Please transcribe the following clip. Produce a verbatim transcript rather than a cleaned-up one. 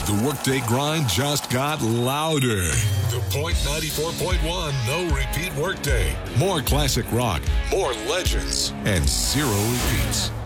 the workday grind just got louder. The Point ninety-four point one no repeat workday. More classic rock, more legends, and zero repeats.